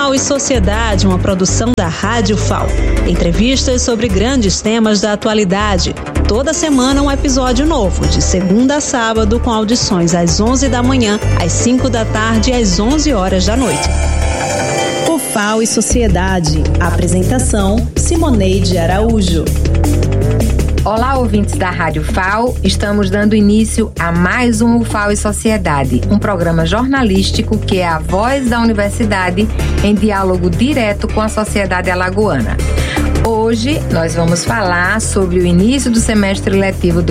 FAO e Sociedade, uma produção da Rádio FAO. Entrevistas sobre grandes temas da atualidade. Toda semana um episódio novo, de segunda a sábado, com audições às 11 da manhã, às 5 da tarde e às 11 horas da noite. O FAO e Sociedade. Apresentação: Simoneide Araújo. Olá, ouvintes da Rádio FAO. Estamos dando início a mais um FAO e Sociedade, um programa jornalístico que é a voz da universidade em diálogo direto com a sociedade alagoana. Hoje nós vamos falar sobre o início do semestre letivo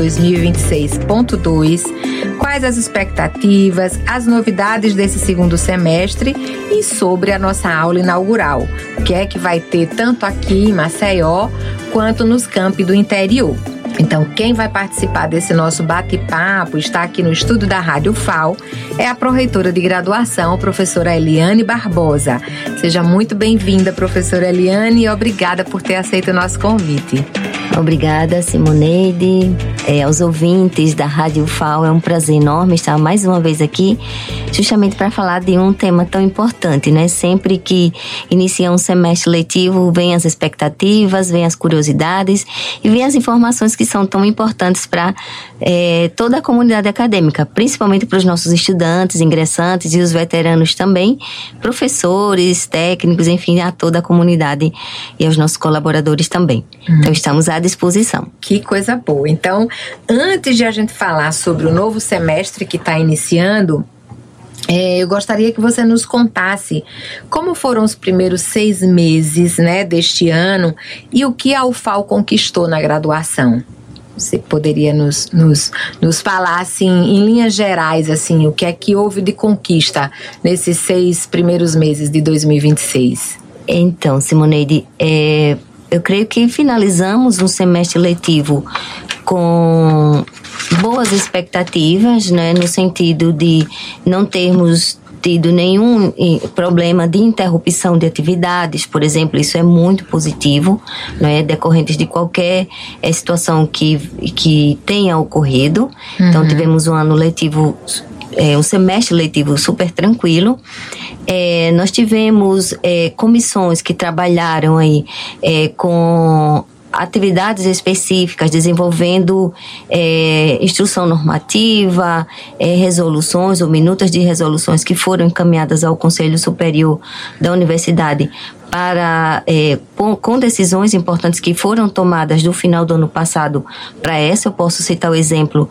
2026.2, quais as expectativas, as novidades desse segundo semestre e sobre a nossa aula inaugural, o que é que vai ter tanto aqui em Maceió quanto nos campi do interior. Então, quem vai participar desse nosso bate-papo, está aqui no estúdio da Rádio FAO, é a pró-reitora de graduação, professora Eliane Barbosa. Seja muito bem-vinda, professora Eliane, e obrigada por ter aceito o nosso convite. Obrigada, Simoneide. Aos ouvintes da Rádio FAO, é um prazer enorme estar mais uma vez aqui, justamente para falar de um tema tão importante, né? Sempre que inicia um semestre letivo, vem as expectativas, vem as curiosidades e vem as informações que são tão importantes para toda a comunidade acadêmica, principalmente para os nossos estudantes, ingressantes e os veteranos também, professores, técnicos, enfim, a toda a comunidade e aos nossos colaboradores também. Então, estamos à disposição. Que coisa boa. Então, antes de a gente falar sobre o novo semestre que está iniciando, eu gostaria que você nos contasse como foram os primeiros 6 meses, né, deste ano e o que a UFAO conquistou na graduação. Você poderia nos falar, assim, em linhas gerais, assim, o que é que houve de conquista nesses 6 primeiros meses de 2026? Então, Simoneide, eu creio que finalizamos um semestre letivo com boas expectativas, né, no sentido de não termos tido nenhum problema de interrupção de atividades, por exemplo. Isso é muito positivo, né, decorrentes de qualquer situação que tenha ocorrido. Então, tivemos um ano letivo, um semestre letivo super tranquilo. Nós tivemos comissões que trabalharam aí com atividades específicas, desenvolvendo instrução normativa, resoluções ou minutas de resoluções que foram encaminhadas ao Conselho Superior da Universidade para, com decisões importantes que foram tomadas do final do ano passado para essa. Eu posso citar o exemplo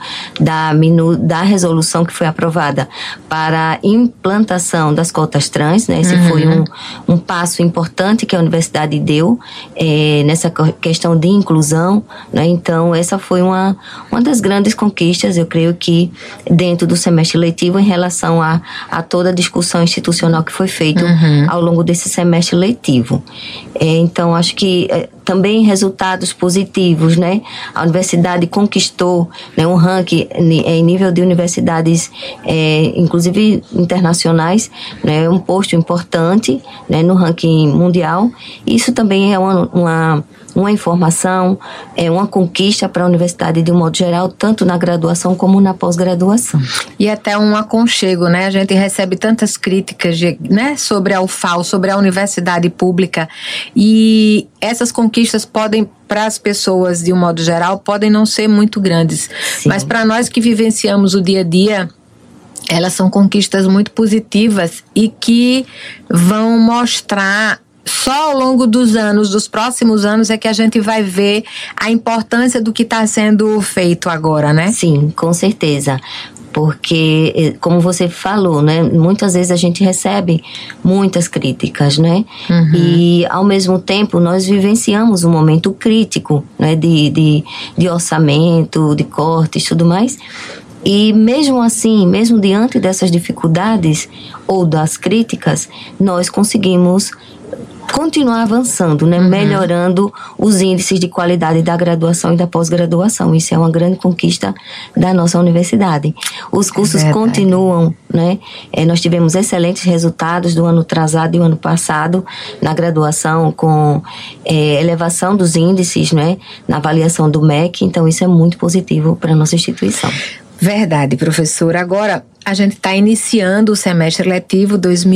da resolução que foi aprovada para a implantação das cotas trans, né? Esse foi um passo importante que a universidade deu nessa questão de inclusão, né? Então, essa foi uma das grandes conquistas, eu creio que dentro do semestre letivo, em relação a toda a discussão institucional que foi feita ao longo desse semestre letivo. Então, acho que também resultados positivos, né? A universidade conquistou, né, um ranking em nível de universidades, inclusive internacionais, né, um posto importante, né, no ranking mundial. Isso também é uma informação, uma conquista para a universidade de um modo geral, tanto na graduação como na pós-graduação. E até um aconchego, né? A gente recebe tantas críticas, né, sobre a UFAO, sobre a universidade pública, e essas conquistas podem, para as pessoas de um modo geral, podem não ser muito grandes. Sim. Mas para nós que vivenciamos o dia a dia, elas são conquistas muito positivas e que vão mostrar. Só ao longo dos anos, dos próximos anos, é que a gente vai ver a importância do que está sendo feito agora, né? Sim, com certeza. Porque, como você falou, né, muitas vezes a gente recebe muitas críticas, né? E, ao mesmo tempo, nós vivenciamos um momento crítico, né, de orçamento, de cortes e tudo mais. E mesmo assim, mesmo diante dessas dificuldades ou das críticas, nós conseguimos continuar avançando, né? Melhorando os índices de qualidade da graduação e da pós-graduação. Isso é uma grande conquista da nossa universidade. Os cursos continuam, né? Nós tivemos excelentes resultados do ano atrasado e o ano passado na graduação, com elevação dos índices, né, na avaliação do MEC. Então, isso é muito positivo para a nossa instituição. Verdade, professora. Agora, a gente está iniciando o semestre letivo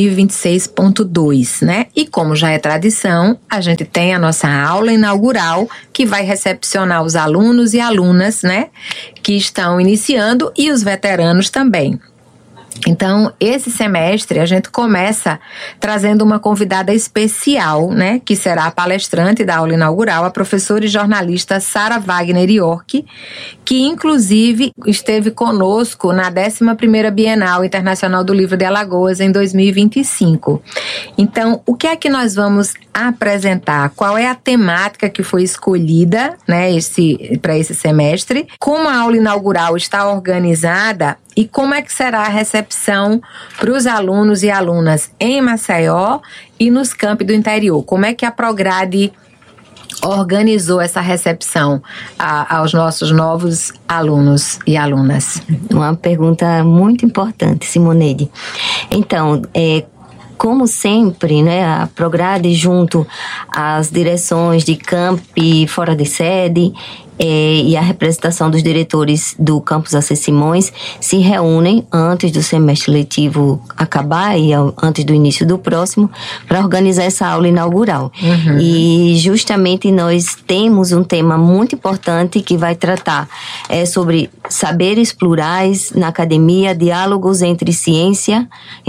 2026.2, né? E como já é tradição, a gente tem a nossa aula inaugural, que vai recepcionar os alunos e alunas, né? Que estão iniciando e os veteranos também. Então, esse semestre a gente começa trazendo uma convidada especial, né, que será a palestrante da aula inaugural, a professora e jornalista Sara Wagner York, que inclusive esteve conosco na 11ª Bienal Internacional do Livro de Alagoas em 2025. Então, o que é que nós vamos apresentar? Qual é a temática que foi escolhida, né, para esse semestre? Como a aula inaugural está organizada e como é que será a recepção para os alunos e alunas em Maceió e nos campi do interior? Como é que a Prograde organizou essa recepção aos nossos novos alunos e alunas? Uma pergunta muito importante, Simoneide. Então, como sempre, né, a Prograde, junto às direções de campi fora de sede e a representação dos diretores do campus AC Simões, se reúnem antes do semestre letivo acabar e antes do início do próximo para organizar essa aula inaugural. Uhum. E justamente nós temos um tema muito importante que vai tratar sobre saberes plurais na academia, diálogos entre a ciência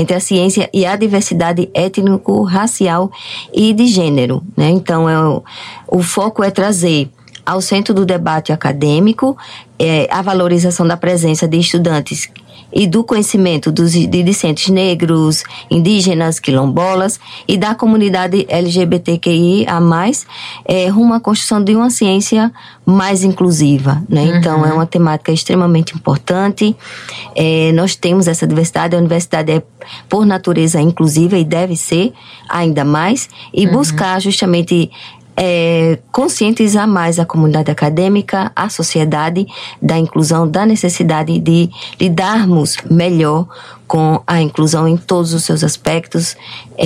e a diversidade étnico-racial e de gênero, né? Então, o foco é trazer ao centro do debate acadêmico a valorização da presença de estudantes e do conhecimento de discentes negros, indígenas, quilombolas e da comunidade LGBTQIA+, rumo à construção de uma ciência mais inclusiva, né? Uhum. Então, é uma temática extremamente importante. Nós temos essa diversidade, a universidade é, por natureza, inclusiva e deve ser ainda mais, e buscar justamente conscientizar mais a comunidade acadêmica, a sociedade, da inclusão, da necessidade de lidarmos melhor com a inclusão em todos os seus aspectos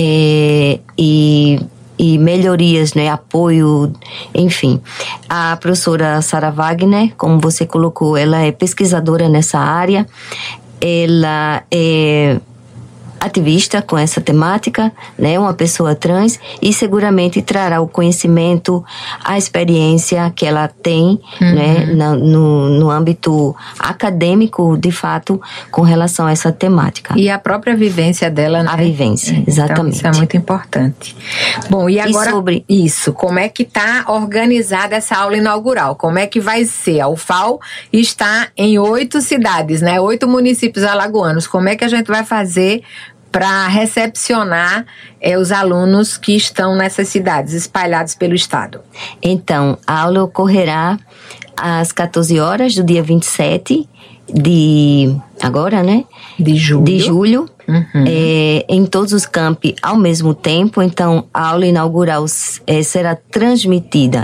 e melhorias, né, apoio, enfim. A professora Sara Wagner, como você colocou, ela é pesquisadora nessa área, ela é ativista com essa temática, né, uma pessoa trans, e seguramente trará o conhecimento, a experiência que ela tem, né, no âmbito acadêmico, de fato, com relação a essa temática. E a própria vivência dela, né? A vivência, exatamente. Então, isso é muito importante. Bom, e agora, sobre isso, como é que está organizada essa aula inaugural? Como é que vai ser? A UFAL está em 8 cidades, né? 8 municípios alagoanos. Como é que a gente vai fazer para recepcionar os alunos que estão nessas cidades, espalhados pelo estado? Então, a aula ocorrerá às 14 horas do dia 27 de julho. Uhum. Em todos os campi ao mesmo tempo. Então, a aula inaugural será transmitida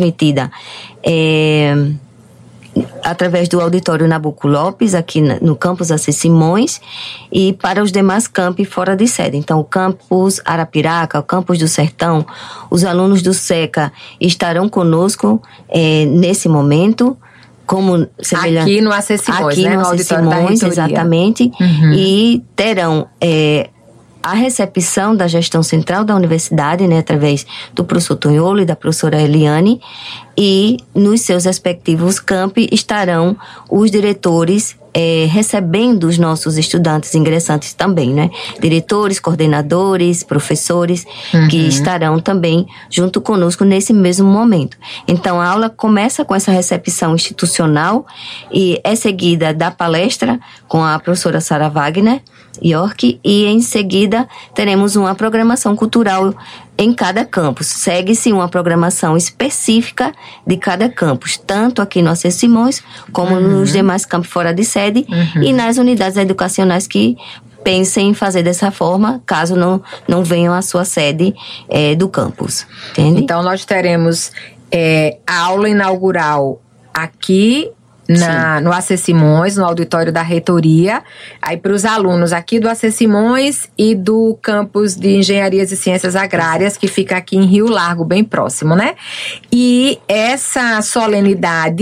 através do auditório Nabuco Lopes, aqui no campus AC Simões, e para os demais campi fora de sede. Então, o campus Arapiraca, o campus do Sertão, os alunos do SECA estarão conosco nesse momento, como aqui no AC Simões, aqui, né, no auditório da reitoria. Exatamente. Uhum. E terão a recepção da gestão central da universidade, né, através do professor Tonholo e da professora Eliane, e nos seus respectivos campi estarão os diretores recebendo os nossos estudantes ingressantes também, né? Diretores, coordenadores, professores, que estarão também junto conosco nesse mesmo momento. Então, a aula começa com essa recepção institucional e é seguida da palestra com a professora Sara Wagner York, e em seguida teremos uma programação cultural em cada campus. Segue-se uma programação específica de cada campus, tanto aqui no AC Simões, como nos demais campos fora de sede, e nas unidades educacionais que pensem em fazer dessa forma, caso não venham à sua sede do campus. Entende? Então, nós teremos a aula inaugural aqui no AC Simões, no auditório da reitoria, aí para os alunos aqui do AC Simões e do campus de Engenharias e Ciências Agrárias, que fica aqui em Rio Largo, bem próximo, né? E essa solenidade,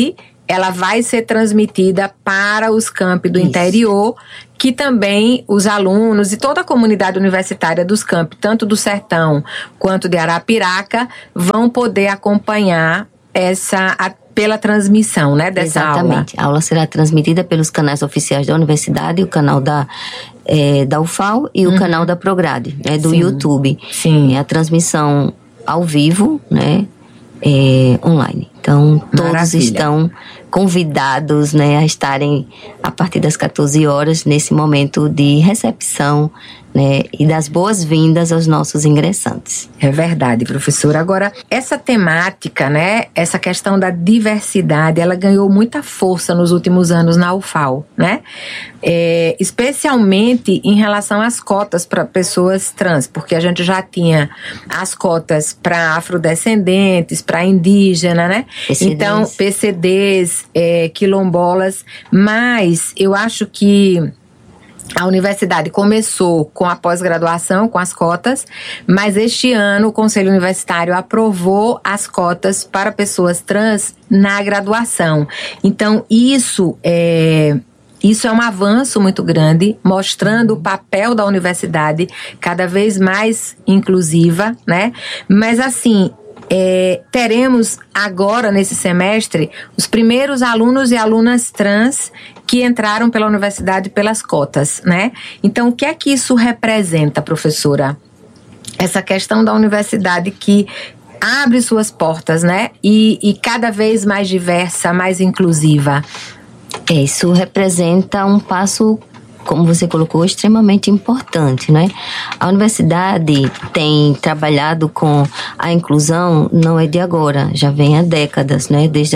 ela vai ser transmitida para os campi do interior, que também os alunos e toda a comunidade universitária dos campi, tanto do Sertão quanto de Arapiraca, vão poder acompanhar pela transmissão, né, dessa aula. Exatamente. A aula será transmitida pelos canais oficiais da universidade, o canal da UFAL e o canal da Prograde, né, do YouTube. Sim. É a transmissão ao vivo, né, online. Então, todos estão convidados, né, a estarem a partir das 14 horas nesse momento de recepção, né, e das boas-vindas aos nossos ingressantes. É verdade, professora. Agora, essa temática, né, essa questão da diversidade, ela ganhou muita força nos últimos anos na UFAL, né? Especialmente em relação às cotas para pessoas trans, porque a gente já tinha as cotas para afrodescendentes, para indígena, né? PCDs. Então, PCDs, quilombolas, mas eu acho que a universidade começou com a pós-graduação, com as cotas, mas este ano o Conselho Universitário aprovou as cotas para pessoas trans na graduação. Então, isso é um avanço muito grande, mostrando o papel da universidade cada vez mais inclusiva, né? Mas assim, teremos agora nesse semestre os primeiros alunos e alunas trans que entraram pela universidade pelas cotas, né? Então, o que é que isso representa, professora? Essa questão da universidade que abre suas portas, né? E cada vez mais diversa, mais inclusiva. Isso representa um passo, como você colocou, extremamente importante, né? A universidade tem trabalhado com a inclusão, não é de agora, já vem há décadas, né? Desde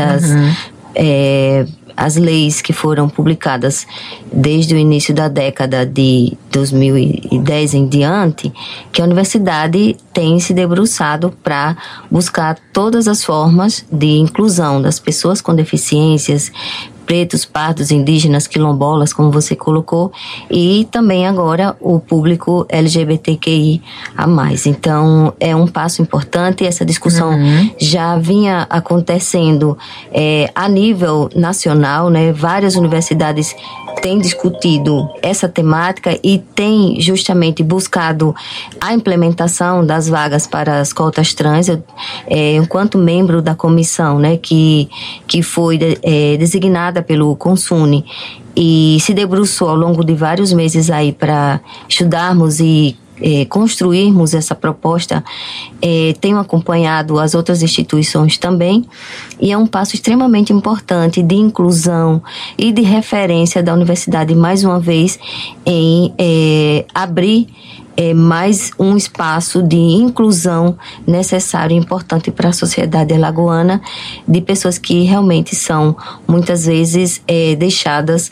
as leis que foram publicadas desde o início da década de 2010 em diante, que a universidade tem se debruçado para buscar todas as formas de inclusão das pessoas com deficiências, pretos, pardos, indígenas, quilombolas, como você colocou, e também agora o público LGBTQI a mais. Então, é um passo importante. Essa discussão já vinha acontecendo a nível nacional, né? Várias universidades têm discutido essa temática e têm justamente buscado a implementação das vagas para as cotas trans. Enquanto membro da comissão, né, que foi designada pelo Consune e se debruçou ao longo de vários meses aí para estudarmos e construirmos essa proposta, tenho acompanhado as outras instituições também, e é um passo extremamente importante de inclusão e de referência da universidade, mais uma vez, em abrir mais um espaço de inclusão necessário e importante para a sociedade alagoana, de pessoas que realmente são, muitas vezes, deixadas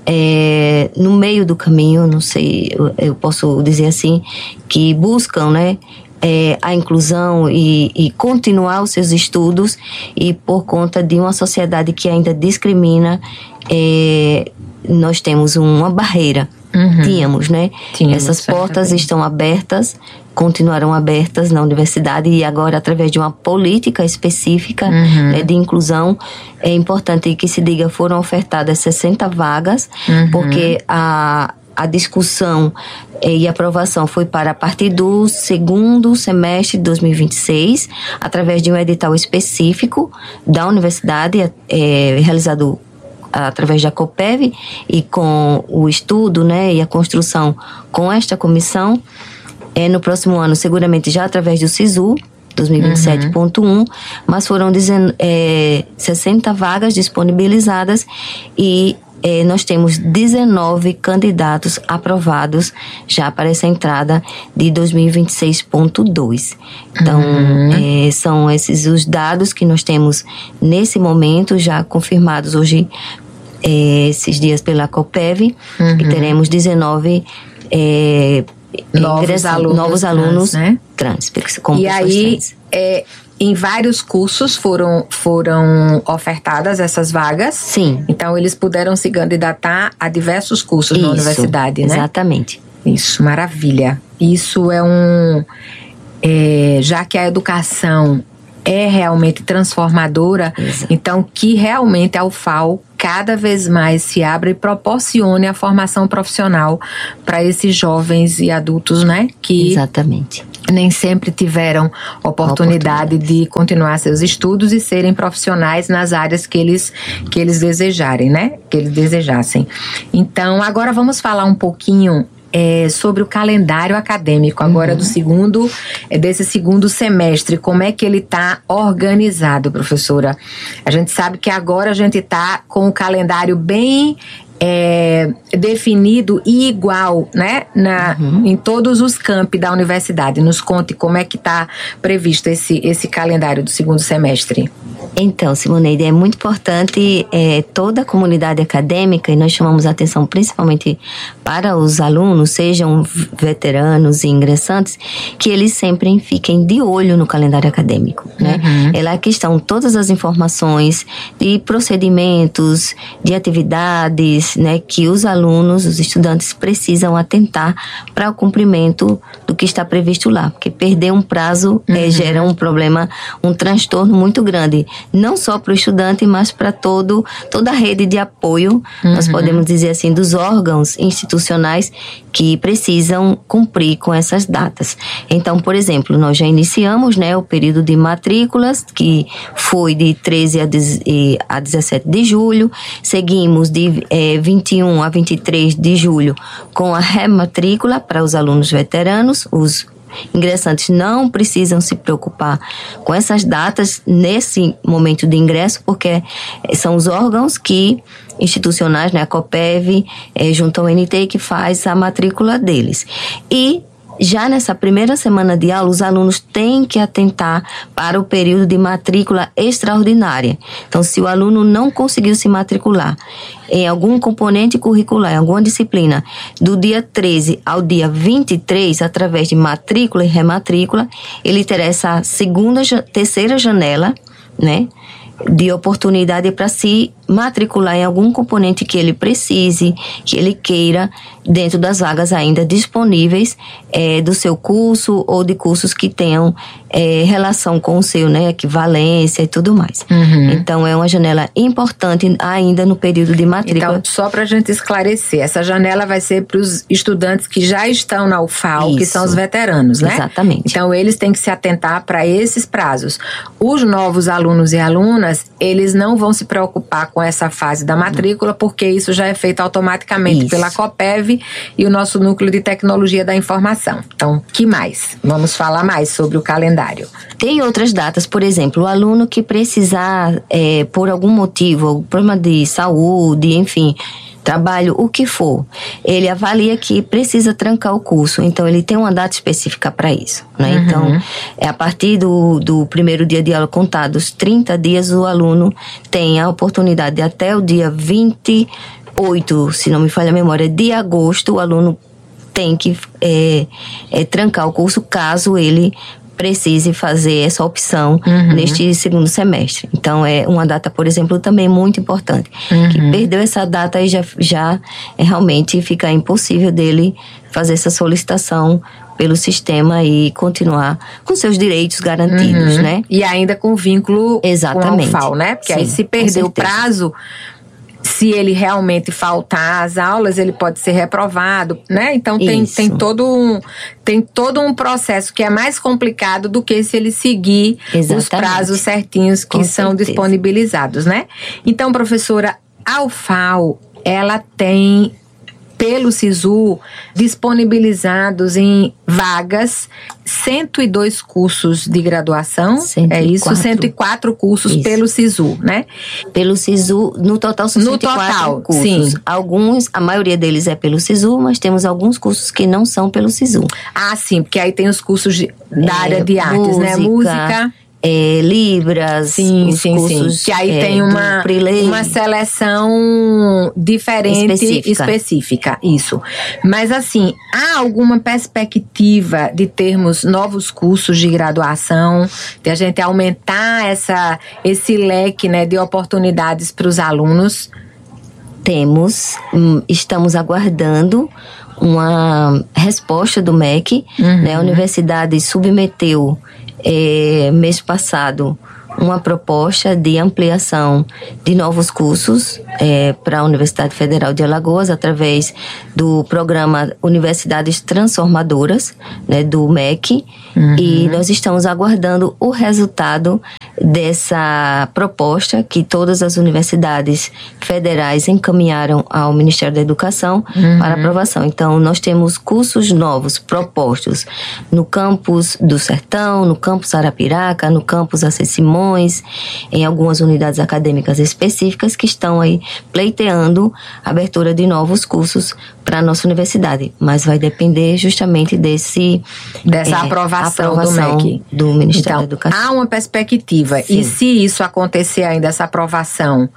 no meio do caminho, não sei, eu posso dizer assim, que buscam, né, a inclusão e continuar os seus estudos, e por conta de uma sociedade que ainda discrimina, nós temos uma barreira. Tínhamos, né? Essas portas estão abertas, continuarão abertas na universidade, e agora, através de uma política específica, né, de inclusão, é importante que se diga, foram ofertadas 60 vagas, porque a discussão e aprovação foi para a partir do segundo semestre de 2026, através de um edital específico da universidade, realizado através da COPEV, e com o estudo, né, e a construção com esta comissão, no próximo ano, seguramente já através do SISU 2027.1, mas foram 60 vagas disponibilizadas, e nós temos 19 candidatos aprovados já para essa entrada de 2026.2. Então, são esses os dados que nós temos nesse momento, já confirmados hoje, esses dias pela COPEV, e teremos 19 novos alunos trans, como e aí, em vários cursos foram ofertadas essas vagas? Sim. Então, eles puderam se candidatar a diversos cursos na universidade, né? Exatamente. Isso, maravilha. Isso já que a educação é realmente transformadora. Exato. Então, que realmente a UFAL cada vez mais se abra e proporcione a formação profissional para esses jovens e adultos, né? Que exatamente. Nem sempre tiveram oportunidade de continuar seus estudos e serem profissionais nas áreas que eles desejarem, né? Que eles desejassem. Então, agora vamos falar um pouquinho sobre o calendário acadêmico agora desse segundo semestre. Como é que ele está organizado, professora? A gente sabe que agora a gente está com o calendário bem definido e igual, né, em todos os campi da universidade. Nos conte como é que está previsto esse calendário do segundo semestre. Então, Simoneide, é muito importante toda a comunidade acadêmica, e nós chamamos a atenção principalmente para os alunos, sejam veteranos e ingressantes, que eles sempre fiquem de olho no calendário acadêmico, né? É lá que estão todas as informações de procedimentos, de atividades, né, que os alunos, os estudantes precisam atentar para o cumprimento do que está previsto lá, porque perder um prazo gera um problema, um transtorno muito grande, não só para o estudante, mas para toda a rede de apoio, nós podemos dizer assim, dos órgãos institucionais que precisam cumprir com essas datas. Então, por exemplo, nós já iniciamos, né, o período de matrículas, que foi de 13 a 17 de julho, seguimos de 21 a 23 de julho com a rematrícula para os alunos veteranos. Os ingressantes não precisam se preocupar com essas datas nesse momento de ingresso, porque são os órgãos institucionais, né, a COPEV, junto ao NT, que faz a matrícula deles. E já nessa primeira semana de aula, os alunos têm que atentar para o período de matrícula extraordinária. Então, se o aluno não conseguiu se matricular em algum componente curricular, em alguma disciplina, do dia 13 ao dia 23, através de matrícula e rematrícula, ele terá essa terceira janela, né, de oportunidade para se matricular em algum componente que ele precise, que ele queira, dentro das vagas ainda disponíveis do seu curso ou de cursos que tenham relação com o seu, né, equivalência e tudo mais. Então, é uma janela importante ainda no período de matrícula. Então, só para a gente esclarecer, essa janela vai ser para os estudantes que já estão na UFAL, que são os veteranos, né? Exatamente. Então, eles têm que se atentar para esses prazos. Os novos alunos e alunas, eles não vão se preocupar com essa fase da matrícula, porque isso já é feito automaticamente pela COPEV e o nosso Núcleo de Tecnologia da Informação. Então, que mais? Vamos falar mais sobre o calendário. Tem outras datas, por exemplo, o aluno que precisar, por algum motivo, problema de saúde, enfim, trabalho, o que for, ele avalia que precisa trancar o curso, então ele tem uma data específica para isso, né? Então, a partir do primeiro dia de aula, contados 30 dias, o aluno tem a oportunidade de até o dia 28, se não me falha a memória, de agosto, o aluno tem que trancar o curso, caso ele precise fazer essa opção neste segundo semestre. Então, é uma data, por exemplo, também muito importante. Que perdeu essa data e já realmente fica impossível dele fazer essa solicitação pelo sistema e continuar com seus direitos garantidos, né? E ainda com vínculo com a UFAL, né? Porque aí se perder o prazo, se ele realmente faltar às aulas, ele pode ser reprovado, né? Então tem todo um processo que é mais complicado do que se ele seguir os prazos certinhos que são disponibilizados, né? Então, professora, a UFAL, ela tem, pelo SISU, disponibilizados em vagas 102 cursos de graduação, 104 cursos pelo SISU, né? Pelo SISU, no total são 104 cursos. Sim. A maioria deles é pelo SISU, mas temos alguns cursos que não são pelo SISU. Ah, sim, porque aí tem os cursos da área de artes, né? Música, Libras, os cursos, que aí tem uma seleção diferente, específica, isso. Mas assim, há alguma perspectiva de termos novos cursos de graduação, de a gente aumentar esse leque, né, de oportunidades para os alunos? Estamos aguardando uma resposta do MEC, né? A universidade submeteu mês passado, uma proposta de ampliação de novos cursos para a Universidade Federal de Alagoas, através do programa Universidades Transformadoras, né, do MEC, e nós estamos aguardando o resultado dessa proposta que todas as universidades federais encaminharam ao Ministério da Educação para aprovação. Então, nós temos cursos novos propostos no campus do Sertão, no campus Arapiraca, no campus Acê Simões, em algumas unidades acadêmicas específicas que estão aí pleiteando a abertura de novos cursos para a nossa universidade. Mas vai depender justamente dessa aprovação do MEC, do Ministério da Educação. Há uma perspectiva. Sim. E se isso acontecer ainda, essa aprovação,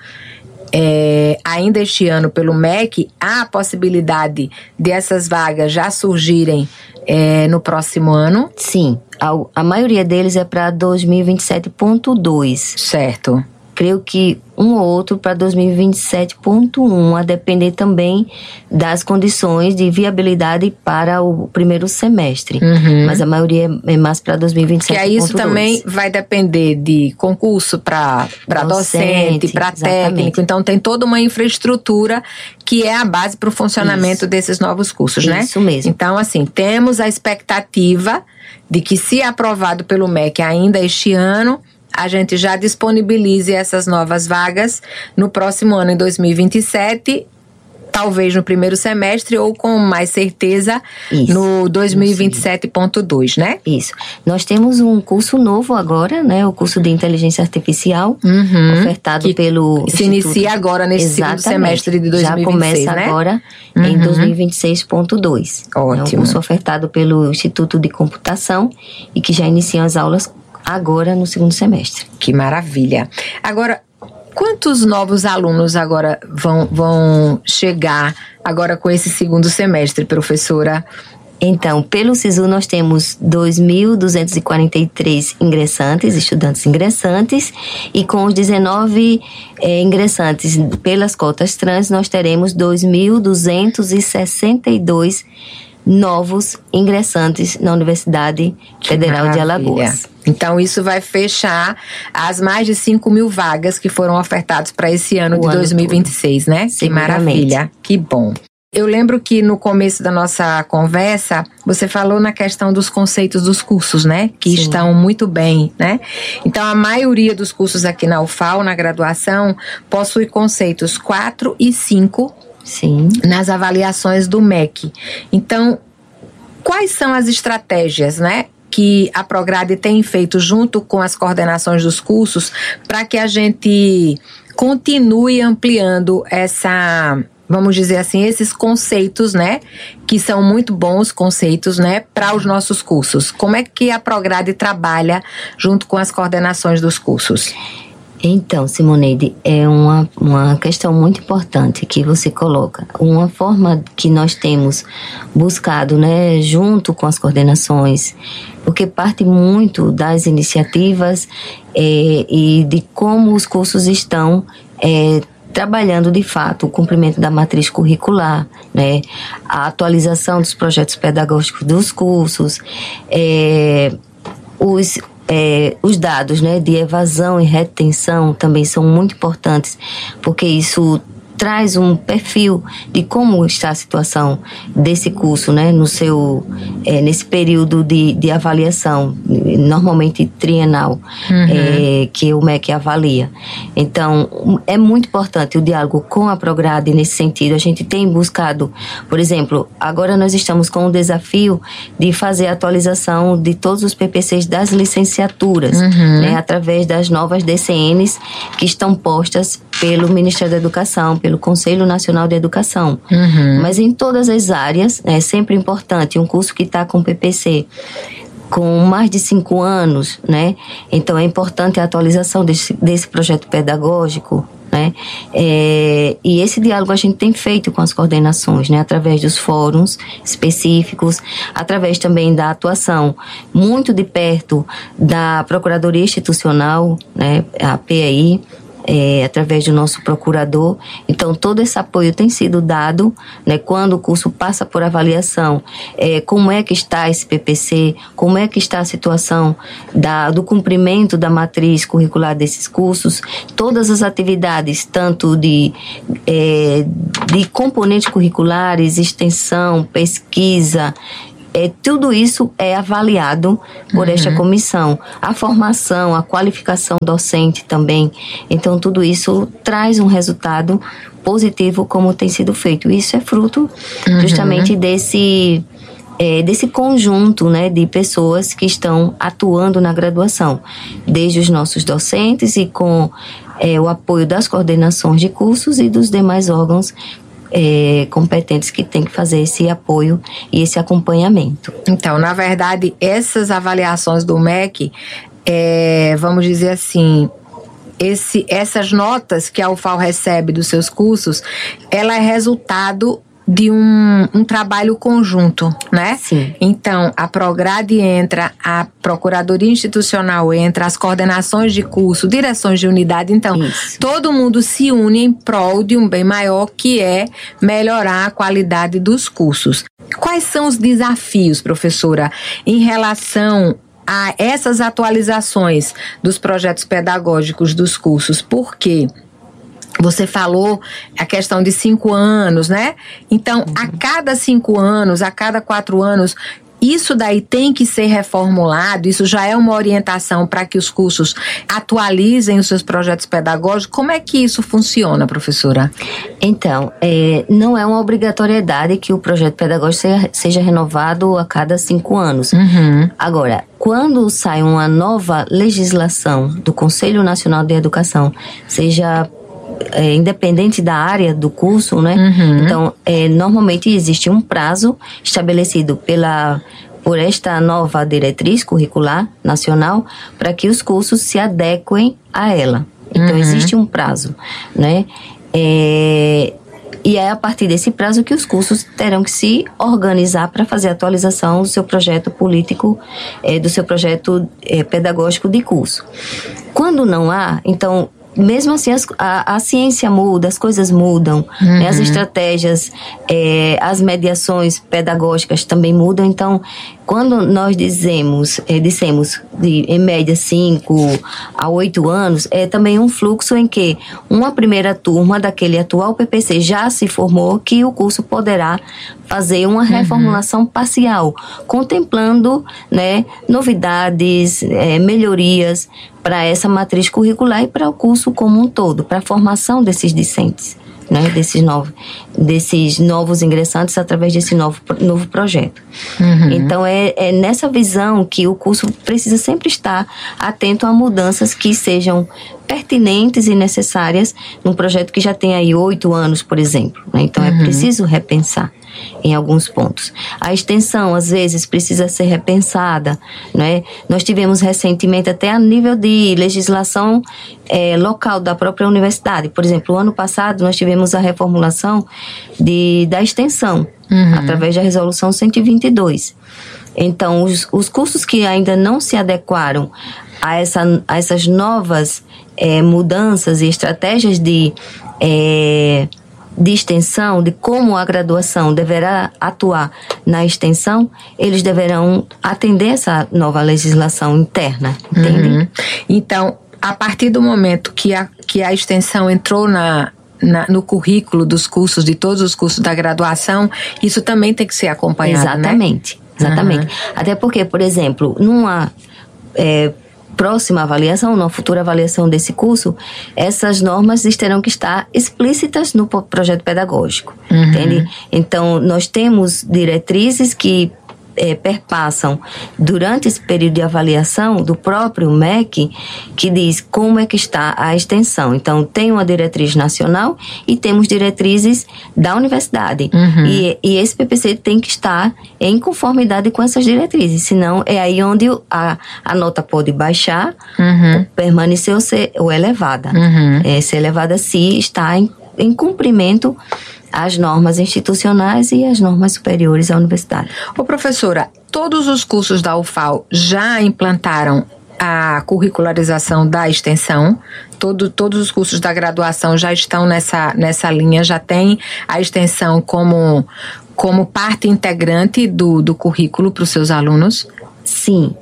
ainda este ano pelo MEC, há a possibilidade dessas vagas já surgirem no próximo ano? Sim, a maioria deles é para 2027.2. Certo. Creio que um ou outro para 2027.1, a depender também das condições de viabilidade para o primeiro semestre. Mas a maioria é mais para 2027.2. Que aí isso também vai depender de concurso para docente, para técnico. Então tem toda uma infraestrutura que é a base para o funcionamento desses novos cursos, né? Isso mesmo. Então, assim, temos a expectativa de que, se aprovado pelo MEC ainda este ano, a gente já disponibilize essas novas vagas no próximo ano, em 2027, talvez no primeiro semestre, ou com mais certeza no 2027.2, né? Isso. Nós temos um curso novo agora, né? O curso de Inteligência Artificial, ofertado pelo se inicia agora nesse segundo semestre de 2026, já começa, né? Agora em 2026.2. Ótimo. É um curso ofertado pelo Instituto de Computação e que já iniciam as aulas agora no segundo semestre. Que maravilha. Agora, quantos novos alunos agora vão chegar agora com esse segundo semestre, professora? Então, pelo SISU nós temos 2.243 ingressantes, estudantes ingressantes, e com os 19 ingressantes pelas cotas trans, nós teremos 2.262 novos ingressantes na Universidade Federal de Alagoas. Então, isso vai fechar as mais de 5.000 vagas que foram ofertadas para esse ano de 2026, né? Que maravilha, que bom. Eu lembro que no começo da nossa conversa, você falou na questão dos conceitos dos cursos, né? Que estão muito bem, né? Então, a maioria dos cursos aqui na UFAL, na graduação, possui conceitos 4 e 5, sim, nas avaliações do MEC. Então, quais são as estratégias, né, que a Prograde tem feito junto com as coordenações dos cursos para que a gente continue ampliando vamos dizer assim, esses conceitos, né, que são muito bons conceitos, né, para os nossos cursos? Como é que a Prograde trabalha junto com as coordenações dos cursos? Então, Simoneide, é uma questão muito importante que você coloca. Uma forma que nós temos buscado, né, junto com as coordenações, porque parte muito das iniciativas e de como os cursos estão trabalhando de fato o cumprimento da matriz curricular, né, a atualização dos projetos pedagógicos dos cursos, os dados, né, de evasão e retenção também são muito importantes, porque isso traz um perfil de como está a situação desse curso, né, nesse período de avaliação, normalmente trienal, que o MEC avalia. Então, é muito importante o diálogo com a Prograde nesse sentido. A gente tem buscado, por exemplo, agora nós estamos com o desafio de fazer a atualização de todos os PPCs das licenciaturas, né, através das novas DCNs que estão postas pelo Ministério da Educação, pelo Conselho Nacional de Educação. Mas em todas as áreas, é sempre importante, um curso que está com PPC com mais de 5 anos, né? Então é importante a atualização desse projeto pedagógico, né? E esse diálogo a gente tem feito com as coordenações, né? Através dos fóruns específicos, através também da atuação muito de perto da Procuradoria Institucional, né? A PAI, através do nosso procurador. Então, todo esse apoio tem sido dado, né, quando o curso passa por avaliação, como é que está esse PPC, como é que está a situação do cumprimento da matriz curricular desses cursos, todas as atividades, tanto de componentes curriculares, extensão, pesquisa, tudo isso é avaliado por esta comissão. A formação, a qualificação docente também. Então, tudo isso traz um resultado positivo como tem sido feito. Isso é fruto justamente desse conjunto, né, de pessoas que estão atuando na graduação, desde os nossos docentes e com o apoio das coordenações de cursos e dos demais órgãos competentes que têm que fazer esse apoio e esse acompanhamento. Então, na verdade, essas avaliações do MEC, vamos dizer assim, essas notas que a UFAL recebe dos seus cursos, ela é resultado de um trabalho conjunto, né? Sim. Então, a Prograde entra, a Procuradoria Institucional entra, as coordenações de curso, direções de unidade. Então, todo mundo se une em prol de um bem maior, que é melhorar a qualidade dos cursos. Quais são os desafios, professora, em relação a essas atualizações dos projetos pedagógicos dos cursos? Por quê? Você falou a questão de 5 anos, né? Então, a cada 5 anos, a cada 4 anos, isso daí tem que ser reformulado, isso já é uma orientação para que os cursos atualizem os seus projetos pedagógicos. Como é que isso funciona, professora? Então, não é uma obrigatoriedade que o projeto pedagógico seja renovado a cada 5 anos. Agora, quando sai uma nova legislação do Conselho Nacional de Educação, seja independente da área do curso, né? Então, normalmente existe um prazo estabelecido por esta nova diretriz curricular nacional para que os cursos se adequem a ela. Então, existe um prazo, né? E é a partir desse prazo que os cursos terão que se organizar para fazer a atualização do seu projeto político, do seu projeto pedagógico de curso. Quando não há, então, mesmo assim, a ciência muda, as coisas mudam, né? As estratégias, as mediações pedagógicas também mudam. Então, quando nós dissemos em média 5 a 8 anos, é também um fluxo em que uma primeira turma daquele atual PPC já se formou, que o curso poderá fazer uma reformulação parcial, contemplando, né, novidades, melhorias para essa matriz curricular e para o curso como um todo, para a formação desses discentes, né, desses novos ingressantes através desse novo projeto. Então, é nessa visão que o curso precisa sempre estar atento a mudanças que sejam pertinentes e necessárias num projeto que já tem aí 8 anos, por exemplo, né? Então, é preciso repensar em alguns pontos. A extensão, às vezes, precisa ser repensada, né? Nós tivemos recentemente, até a nível de legislação local da própria universidade. Por exemplo, o ano passado nós tivemos a reformulação da extensão, através da resolução 122. Então, os cursos que ainda não se adequaram a essas novas mudanças e estratégias de extensão, de como a graduação deverá atuar na extensão, eles deverão atender essa nova legislação interna, entende? Então, a partir do momento que a extensão entrou no currículo dos cursos, de todos os cursos da graduação, isso também tem que ser acompanhado, exatamente, né? Exatamente. Até porque, por exemplo, numa próxima avaliação, numa futura avaliação desse curso, essas normas terão que estar explícitas no projeto pedagógico, entende? Então, nós temos diretrizes que perpassam durante esse período de avaliação do próprio MEC, que diz como é que está a extensão. Então, tem uma diretriz nacional e temos diretrizes da universidade. E esse PPC tem que estar em conformidade com essas diretrizes, senão é aí onde a nota pode baixar, permanecer ou elevada. Ser elevada se está em cumprimento as normas institucionais e as normas superiores à universidade. Ô, professora, todos os cursos da UFAL já implantaram a curricularização da extensão. Todos os cursos da graduação já estão nessa linha, já tem a extensão como parte integrante do currículo para os seus alunos? Sim,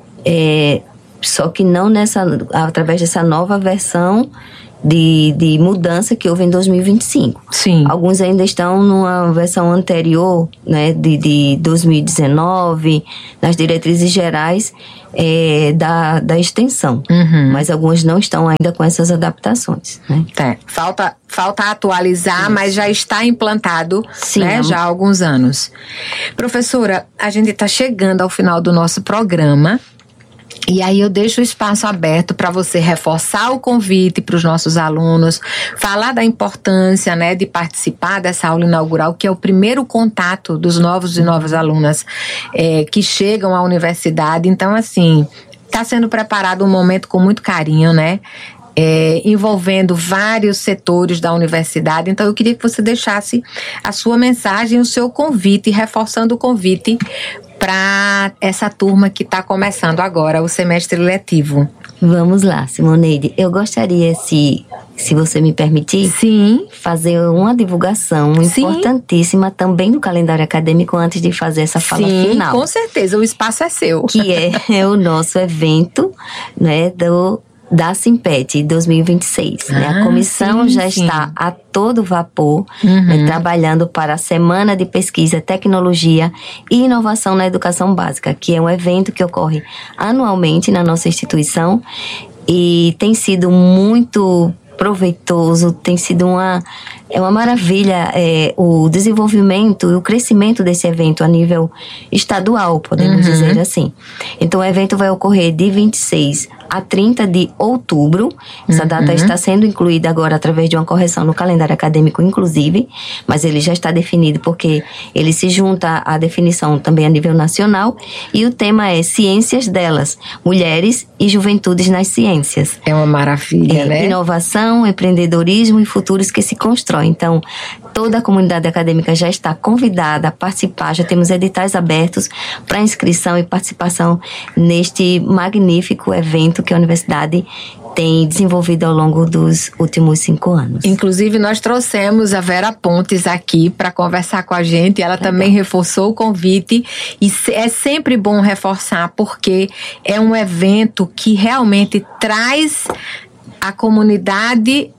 só que não através dessa nova versão de mudança que houve em 2025. Sim. Alguns ainda estão numa versão anterior, né, de 2019, nas diretrizes gerais da extensão. Uhum. Mas alguns não estão ainda com essas adaptações, né? Falta atualizar, isso, mas já está implantado, sim, né, já há alguns anos. Professora, a gente está chegando ao final do nosso programa. E aí eu deixo o espaço aberto para você reforçar o convite para os nossos alunos, falar da importância, né, de participar dessa aula inaugural, que é o primeiro contato dos novos e novas alunas que chegam à universidade. Então, assim, está sendo preparado um momento com muito carinho, né? Envolvendo vários setores da universidade. Então eu queria que você deixasse a sua mensagem, o seu convite, reforçando o convite para essa turma que está começando agora o semestre letivo. Vamos lá, Simoneide. Eu gostaria, se você me permitir, sim, fazer uma divulgação, sim, importantíssima também no calendário acadêmico antes de fazer essa fala, sim, final. Com certeza, o espaço é seu. Que é o nosso evento, né, da Simpet 2026. Né? A comissão já está a todo vapor, né, trabalhando para a Semana de Pesquisa, Tecnologia e Inovação na Educação Básica, que é um evento que ocorre anualmente na nossa instituição e tem sido muito proveitoso, tem sido uma maravilha o desenvolvimento e o crescimento desse evento a nível estadual, podemos dizer assim. Então o evento vai ocorrer de 26 a 30 de outubro. Essa data está sendo incluída agora através de uma correção no calendário acadêmico, inclusive, mas ele já está definido porque ele se junta à definição também a nível nacional, e o tema é Ciências delas, Mulheres e Juventudes nas Ciências. É uma maravilha, né? Inovação, empreendedorismo e futuros que se constroem. Então, toda a comunidade acadêmica já está convidada a participar, já temos editais abertos para inscrição e participação neste magnífico evento que a universidade tem desenvolvido ao longo dos últimos 5 anos. Inclusive, nós trouxemos a Vera Pontes aqui para conversar com a gente. Ela também reforçou o convite. E é sempre bom reforçar, porque é um evento que realmente traz a comunidade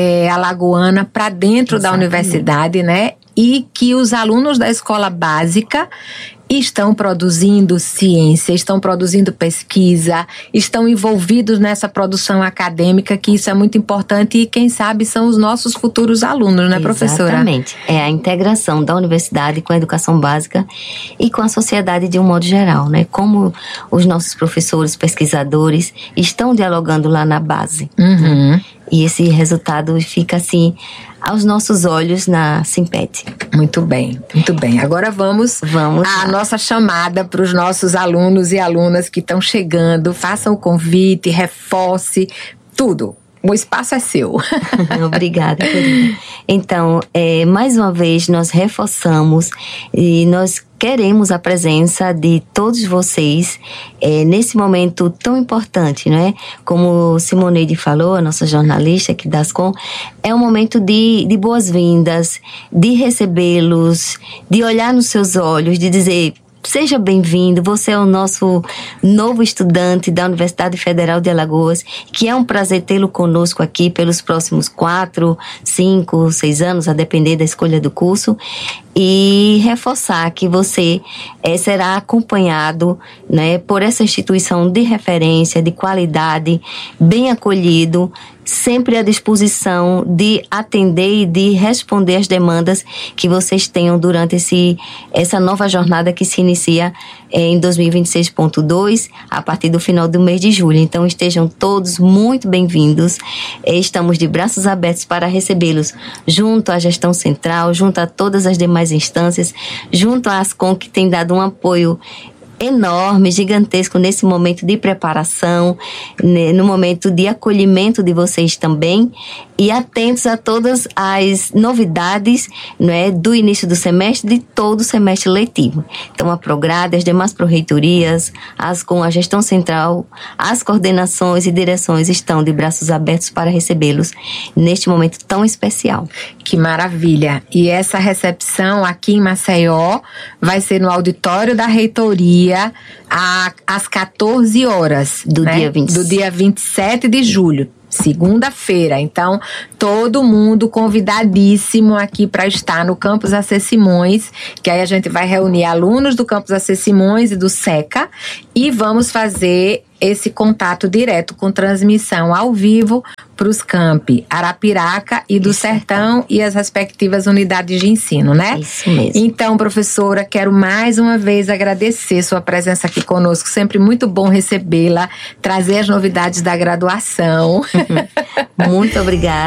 alagoana para dentro, exatamente, da universidade, né? E que os alunos da escola básica estão produzindo ciência, estão produzindo pesquisa, estão envolvidos nessa produção acadêmica, que isso é muito importante, e quem sabe são os nossos futuros alunos, né, professora? Exatamente. É a integração da universidade com a educação básica e com a sociedade de um modo geral, né? Como os nossos professores, pesquisadores estão dialogando lá na base. Né? E esse resultado fica assim aos nossos olhos na Simpet. Muito bem, muito bem. Agora vamos à nossa chamada para os nossos alunos e alunas que estão chegando. Façam o convite, reforce, tudo. O espaço é seu. Obrigada, querida. Então, mais uma vez, nós reforçamos e nós queremos a presença de todos vocês nesse momento tão importante, né? Como Simoneide falou, a nossa jornalista aqui da Ascom, é um momento de boas-vindas, de recebê-los, de olhar nos seus olhos, de dizer: seja bem-vindo, você é o nosso novo estudante da Universidade Federal de Alagoas, que é um prazer tê-lo conosco aqui pelos próximos 4, 5, 6 anos, a depender da escolha do curso, e reforçar que você será acompanhado, né, por essa instituição de referência, de qualidade, bem acolhido, sempre à disposição de atender e de responder às demandas que vocês tenham durante essa nova jornada que se inicia em 2026.2, a partir do final do mês de julho. Então estejam todos muito bem-vindos. Estamos de braços abertos para recebê-los junto à gestão central, junto a todas as demais instâncias, junto à Ascom, que tem dado um apoio enorme, gigantesco nesse momento de preparação, no momento de acolhimento de vocês também, e atentos a todas as novidades, né, do início do semestre, de todo o semestre letivo. Então, a Prograde, as demais pró-reitorias, com a gestão central, as coordenações e direções estão de braços abertos para recebê-los neste momento tão especial. Que maravilha! E essa recepção aqui em Maceió vai ser no auditório da reitoria às 14 horas. Do dia 27 de julho. Segunda-feira, então todo mundo convidadíssimo aqui para estar no Campus AC Simões, que aí a gente vai reunir alunos do Campus AC Simões e do SECA e vamos fazer esse contato direto com transmissão ao vivo para os campi Arapiraca e do Sertão e as respectivas unidades de ensino, né? Isso mesmo. Então, professora, quero mais uma vez agradecer sua presença aqui conosco, sempre muito bom recebê-la, trazer as novidades da graduação. Muito obrigada.